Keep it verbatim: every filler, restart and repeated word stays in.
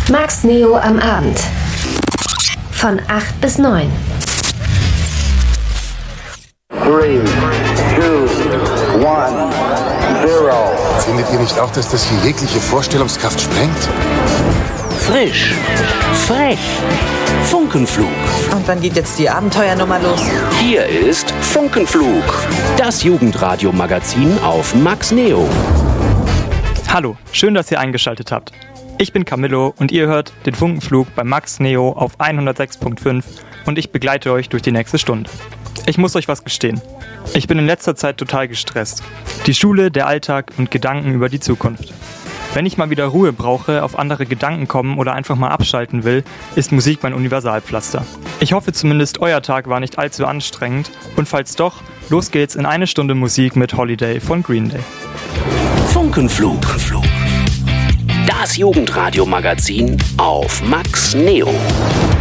Max Neo am Abend. Von acht bis neun. drei, zwei, eins, null. Findet ihr nicht auch, dass das hier jegliche Vorstellungskraft sprengt? Frisch, frech, Funkenflug. Und wann geht jetzt die Abenteuernummer los? Hier ist Funkenflug, das Jugendradio-Magazin auf Max Neo. Hallo, schön, dass ihr eingeschaltet habt. Ich bin Camillo und ihr hört den Funkenflug bei Max Neo auf hundertsechs Komma fünf und ich begleite euch durch die nächste Stunde. Ich muss euch was gestehen. Ich bin in letzter Zeit total gestresst. Die Schule, der Alltag und Gedanken über die Zukunft. Wenn ich mal wieder Ruhe brauche, auf andere Gedanken kommen oder einfach mal abschalten will, ist Musik mein Universalpflaster. Ich hoffe zumindest, euer Tag war nicht allzu anstrengend und falls doch, los geht's in eine Stunde Musik mit Holiday von Green Day. Funkenflug, das Jugendradio-Magazin auf Max Neo.